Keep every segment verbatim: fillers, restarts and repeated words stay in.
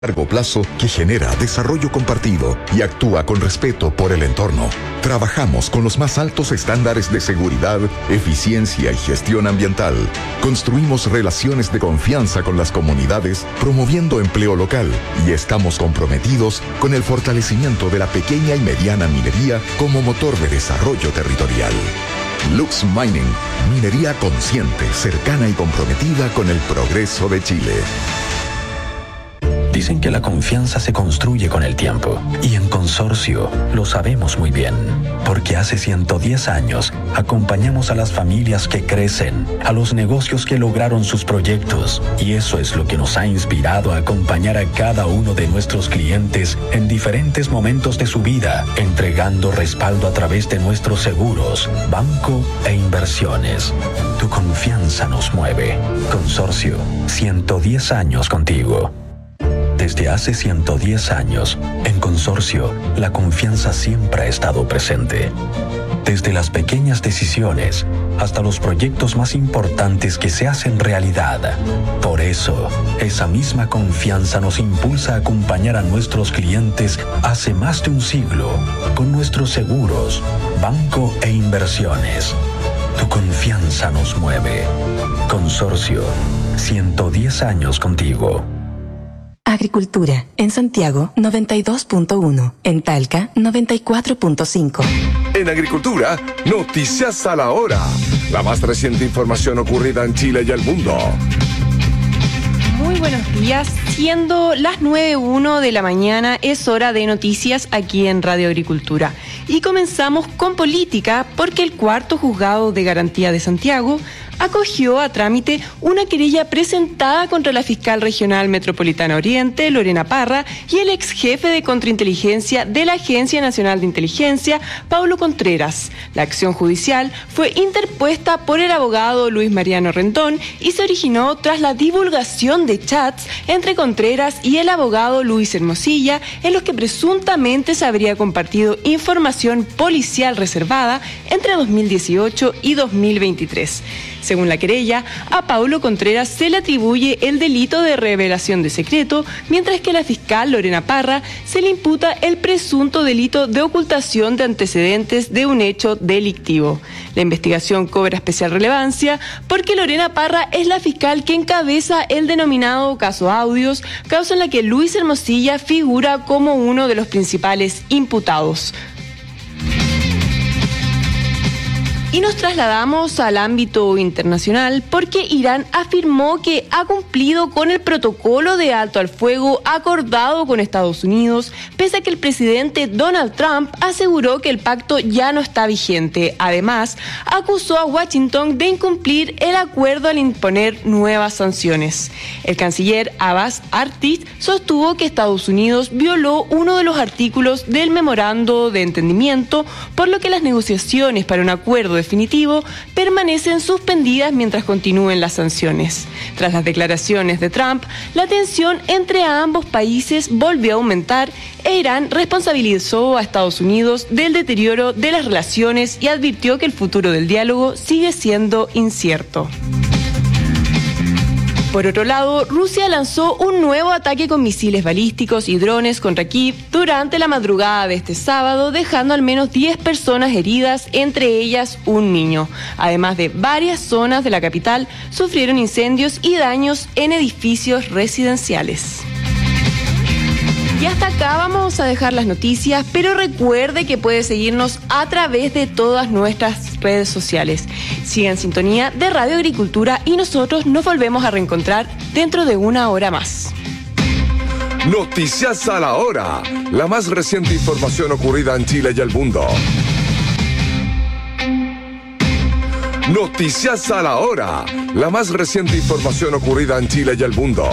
largo plazo que genera desarrollo compartido y actúa con respeto por el entorno. Trabajamos con los más altos estándares de seguridad, eficiencia y gestión ambiental. Construimos relaciones de confianza con las comunidades, promoviendo empleo local, y estamos comprometidos con el fortalecimiento de la pequeña y mediana minería como motor de desarrollo territorial. Lux Mining, minería consciente, cercana y comprometida con el progreso de Chile. Dicen que la confianza se construye con el tiempo, y en Consorcio lo sabemos muy bien, porque hace ciento diez años acompañamos a las familias que crecen, a los negocios que lograron sus proyectos, y eso es lo que nos ha inspirado a acompañar a cada uno de nuestros clientes en diferentes momentos de su vida, entregando respaldo a través de nuestros seguros, banco e inversiones. Tu confianza nos mueve. Consorcio, ciento diez años contigo. Desde hace ciento diez años, en Consorcio, la confianza siempre ha estado presente. Desde las pequeñas decisiones hasta los proyectos más importantes que se hacen realidad. Por eso, esa misma confianza nos impulsa a acompañar a nuestros clientes hace más de un siglo con nuestros seguros, banco e inversiones. Tu confianza nos mueve. Consorcio, ciento diez años contigo. Agricultura, en Santiago noventa y dos punto uno, en Talca noventa y cuatro punto cinco. En Agricultura, noticias a la hora. La más reciente información ocurrida en Chile y el mundo. Muy buenos días, siendo las nueve uno de la mañana, es hora de noticias aquí en Radio Agricultura. Y comenzamos con política, porque el cuarto juzgado de garantía de Santiago acogió a trámite una querella presentada contra la fiscal regional metropolitana Oriente, Lorena Parra, y el ex jefe de contrainteligencia de la Agencia Nacional de Inteligencia, Paulo Contreras. La acción judicial fue interpuesta por el abogado Luis Mariano Rendón y se originó tras la divulgación de chats entre Contreras y el abogado Luis Hermosilla, en los que presuntamente se habría compartido información policial reservada entre dos mil dieciocho y dos mil veintitrés. Según la querella, a Paulo Contreras se le atribuye el delito de revelación de secreto, mientras que a la fiscal Lorena Parra se le imputa el presunto delito de ocultación de antecedentes de un hecho delictivo. La investigación cobra especial relevancia porque Lorena Parra es la fiscal que encabeza el denominado caso Audios, causa en la que Luis Hermosilla figura como uno de los principales imputados. Y nos trasladamos al ámbito internacional porque Irán afirmó que ha cumplido con el protocolo de alto al fuego acordado con Estados Unidos, pese a que el presidente Donald Trump aseguró que el pacto ya no está vigente. Además, acusó a Washington de incumplir el acuerdo al imponer nuevas sanciones. El canciller Abbas Artis sostuvo que Estados Unidos violó uno de los artículos del memorando de entendimiento, por lo que las negociaciones para un acuerdo definitivo permanecen suspendidas mientras continúen las sanciones. Tras las declaraciones de Trump, la tensión entre ambos países volvió a aumentar e Irán responsabilizó a Estados Unidos del deterioro de las relaciones y advirtió que el futuro del diálogo sigue siendo incierto. Por otro lado, Rusia lanzó un nuevo ataque con misiles balísticos y drones contra Kiev durante la madrugada de este sábado, dejando al menos diez personas heridas, entre ellas un niño. Además de varias zonas de la capital sufrieron incendios y daños en edificios residenciales. Y hasta acá vamos a dejar las noticias, pero recuerde que puede seguirnos a través de todas nuestras redes sociales. Siga en sintonía de Radio Agricultura y nosotros nos volvemos a reencontrar dentro de una hora más. Noticias a la hora. La más reciente información ocurrida en Chile y el mundo. Noticias a la hora. La más reciente información ocurrida en Chile y el mundo.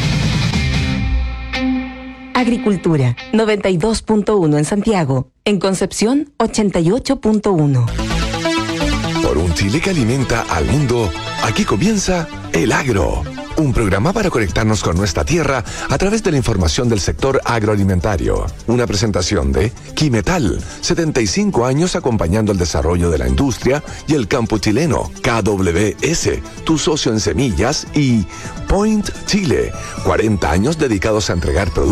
Agricultura, noventa y dos punto uno en Santiago. En Concepción, ochenta y ocho punto uno. Por un Chile que alimenta al mundo, aquí comienza El Agro, un programa para conectarnos con nuestra tierra a través de la información del sector agroalimentario. Una presentación de Quimetal, setenta y cinco años acompañando el desarrollo de la industria y el campo chileno. K W S, tu socio en semillas, y Point Chile, cuarenta años dedicados a entregar productos